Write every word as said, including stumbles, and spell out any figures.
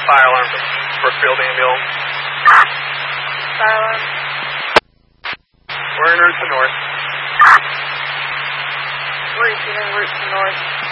fire alarm from Brookfield Ambulance. Fire alarm. We're en route to north. We're en route to north.